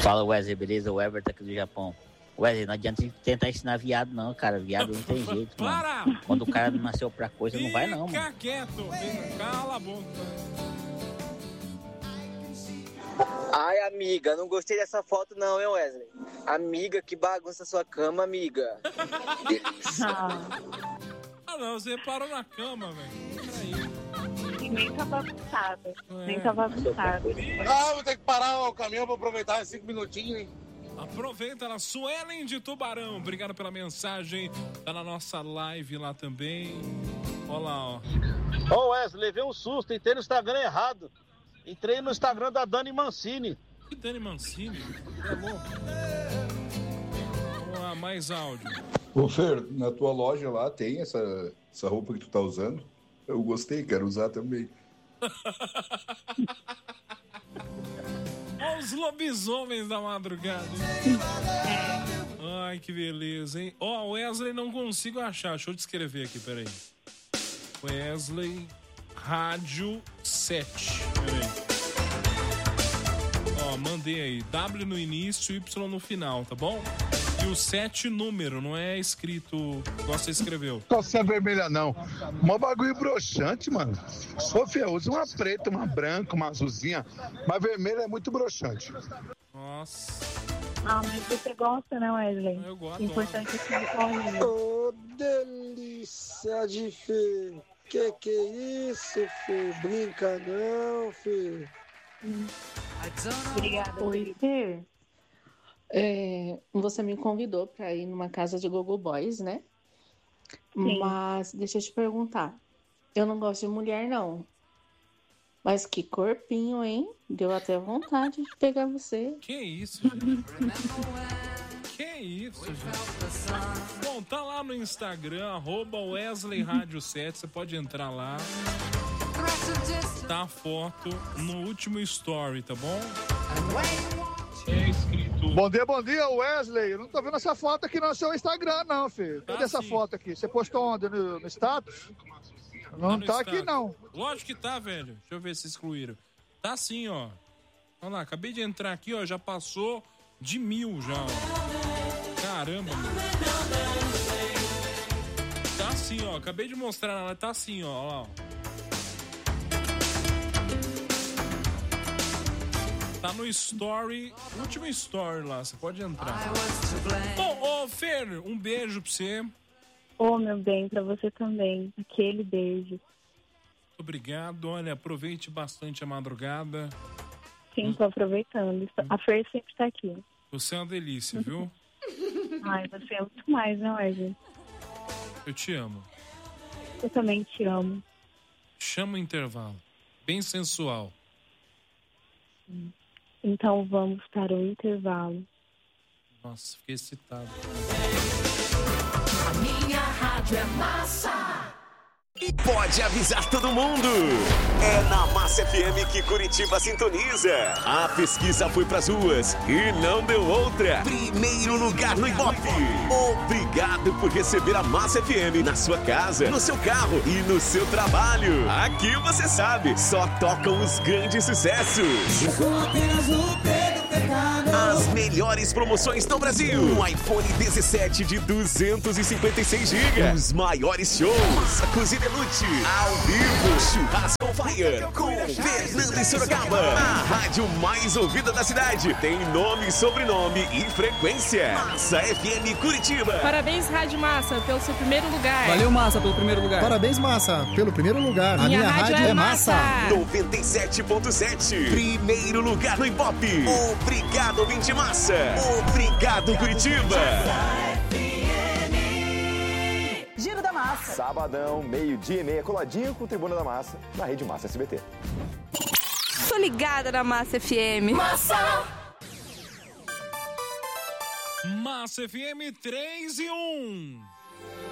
Fala, Wesley, beleza? O Everton aqui do Japão. Wesley, não adianta tentar ensinar viado não, cara. Viado não tem jeito, Para! mano. Quando o cara não nasceu pra coisa, não vai não, Fica mano. quieto, cala a boca. Ai, amiga, não gostei dessa foto não, hein, Wesley? Amiga, que bagunça sua cama, amiga. Delícia. Ah, não, você parou na cama, velho. Peraí. Nem tá bagunçado. Nem tá bagunçado. Ah, vou ter que parar o caminhão pra aproveitar 5 minutinhos, hein? Aproveita na Suelen de Tubarão. Obrigado pela mensagem. Tá na nossa live lá também. Olha lá, ó. Ô Wesley, levei um susto, entrei no Instagram errado. Entrei no Instagram da Dani Mancini. Que Dani Mancini? É louco. Vamos lá, mais áudio. Ô Fer, na tua loja lá tem essa roupa que tu tá usando? Eu gostei, quero usar também. Olha os lobisomens da madrugada. Ai, que beleza, hein? Ó, Wesley não consigo achar. Deixa eu te escrever aqui, peraí. Wesley Rádio 7. Peraí. Ó, mandei aí. W no início, Y no final, tá bom? E o 7 número, não é escrito igual você escreveu. Calcinha vermelha não. Mó bagulho broxante, mano. Ô, Fê, usa uma preta, uma branca, uma azulzinha. Mas vermelha é muito broxante. Nossa. Ah, mas você gosta, né, Wesley? Eu gosto. O importante é que você corre. Ô, delícia de Fê. Que é isso, Fê? Brinca não, Fê. Obrigada. Oi, Fê. Você me convidou para ir numa casa de Gogo Boys, né? Sim. Mas deixa eu te perguntar. Eu não gosto de mulher, não. Mas que corpinho, hein? Deu até vontade de pegar você. Que isso, gente? Que isso, gente? Bom, tá lá no Instagram, @Wesley Rádio 7. Você pode entrar lá. Tá a foto no último story, tá bom? É escrito. Bom dia, Wesley. Eu não tô vendo essa foto aqui no seu Instagram, não, Fê. Cadê essa sim. foto aqui? Você postou onde? No status? Não no tá aqui, status. não. Lógico que tá, velho. Deixa eu ver se excluíram. Tá sim, ó. Olha lá, acabei de entrar aqui, ó. Já passou de 1000 já, ó. Caramba, mano. Tá assim, ó. Acabei de mostrar ela. Tá assim, ó. Olha lá, ó. Tá no story, último story lá, você pode entrar. Bom, ô Fer, um beijo pra você. Ô, meu bem, pra você também. Aquele beijo. Obrigado, olha, aproveite bastante a madrugada. Sim, tô aproveitando. A Fer sempre tá aqui. Você é uma delícia, viu? Ai, você é muito mais, né, Wesley? Eu te amo. Eu também te amo. Chama o intervalo. Bem sensual. Então vamos para o intervalo. Nossa, fiquei excitado. A minha rádio é massa. E pode avisar todo mundo. É na Massa FM que Curitiba sintoniza. A pesquisa foi pras ruas e não deu outra. Primeiro lugar no Ibope. Obrigado por receber a Massa FM na sua casa, no seu carro e no seu trabalho. Aqui você sabe, só tocam os grandes sucessos. As melhores promoções do Brasil. Um iPhone 17 de 256 GB. Os maiores shows. Cozinha Lute. Ao vivo. Churrasco on Fire. Com Fernando e Sorocaba. A rádio mais ouvida da cidade. Tem nome, sobrenome e frequência. Massa FM Curitiba. Parabéns, Rádio Massa, pelo seu primeiro lugar. Valeu, Massa, pelo primeiro lugar. Parabéns, Massa, pelo primeiro lugar. A minha rádio é Massa. 97.7. Primeiro lugar no Ibope. Obrigado, ouvinte Massa. Obrigado, Curitiba. Giro da Massa. Sabadão, 12:30, coladinho com o Tribuna da Massa, na Rede Massa SBT. Tô ligada na Massa FM. Massa. Massa FM 3 e 1.